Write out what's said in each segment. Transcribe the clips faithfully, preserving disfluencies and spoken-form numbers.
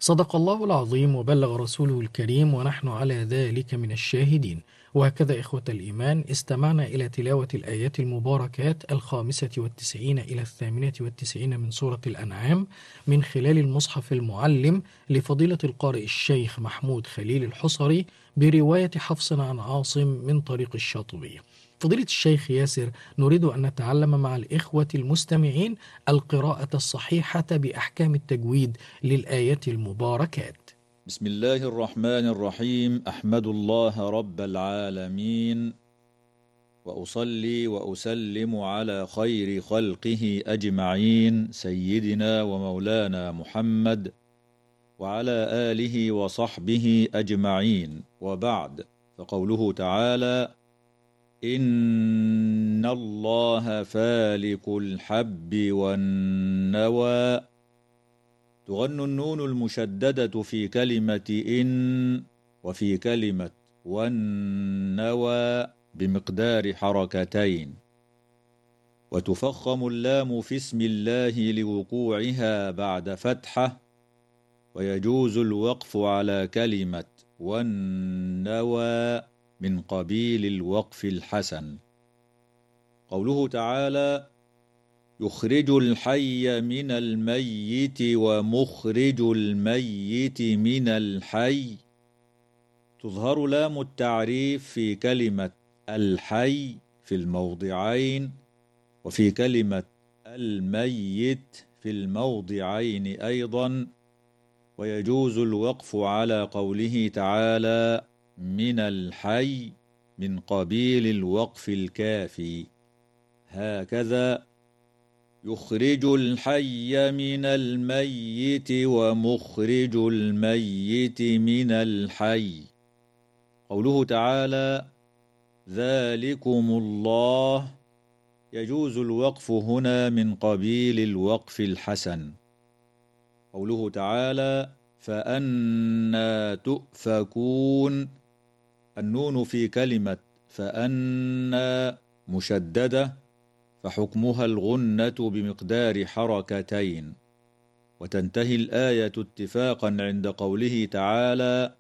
صدق الله العظيم وبلغ رسوله الكريم ونحن على ذلك من الشاهدين. وهكذا إخوة الإيمان استمعنا إلى تلاوة الآيات المباركات الخامسة والتسعين إلى الثامنة والتسعين من سورة الأنعام من خلال المصحف المعلم لفضيلة القارئ الشيخ محمود خليل الحصري برواية حفص عن عاصم من طريق الشاطبي. فضيلة الشيخ ياسر، نريد أن نتعلم مع الإخوة المستمعين القراءة الصحيحة بأحكام التجويد للآيات المباركات. بسم الله الرحمن الرحيم. أحمد الله رب العالمين، وأصلي وأسلم على خير خلقه أجمعين، سيدنا ومولانا محمد وعلى آله وصحبه أجمعين، وبعد. فقوله تعالى: إن الله فالق الحب والنوى. تغن النون المشددة في كلمة إن وفي كلمة والنوى بمقدار حركتين، وتفخم اللام في اسم الله لوقوعها بعد فتحة، ويجوز الوقف على كلمة والنوى من قبيل الوقف الحسن. قوله تعالى: يخرج الحي من الميت ومخرج الميت من الحي. تظهر لام التعريف في كلمة الحي في الموضعين، وفي كلمة الميت في الموضعين أيضا، ويجوز الوقف على قوله تعالى: من الحي من قبيل الوقف الكافي. هكذا: يخرج الحي من الميت ومخرج الميت من الحي. قوله تعالى: ذلكم الله. يجوز الوقف هنا من قبيل الوقف الحسن. قوله تعالى: فأنى تؤفكون. النون في كلمة فأنى مشددة، فحكمها الغنة بمقدار حركتين، وتنتهي الآية اتفاقا عند قوله تعالى: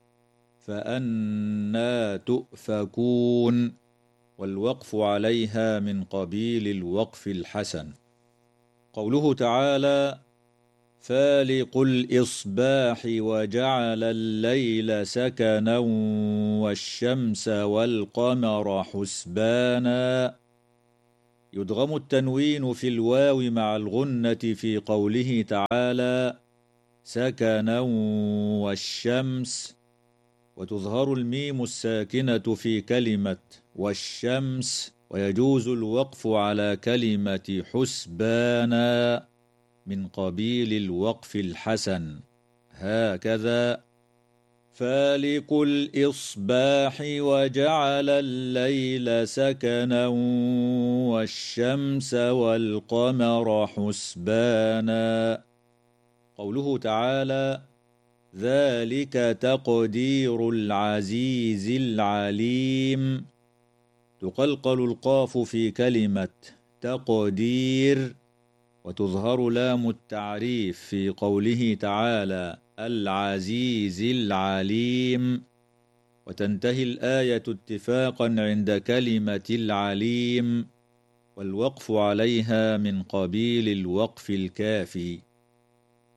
فأنى تؤفكون، والوقف عليها من قبيل الوقف الحسن. قوله تعالى: فالق الإصباح وجعل الليل سكنا والشمس والقمر حسبانا. يدغم التنوين في الواو مع الغنة في قوله تعالى: سكنا والشمس، وتظهر الميم الساكنة في كلمة والشمس، ويجوز الوقف على كلمة حسبانا من قبيل الوقف الحسن. هكذا: فالق الإصباح وجعل الليل سكنا والشمس والقمر حسبانا. قوله تعالى: ذلك تقدير العزيز العليم. تقلقل القاف في كلمة تقدير، وتظهر لام التعريف في قوله تعالى: العزيز العليم، وتنتهي الآية اتفاقا عند كلمة العليم، والوقف عليها من قبيل الوقف الكافي.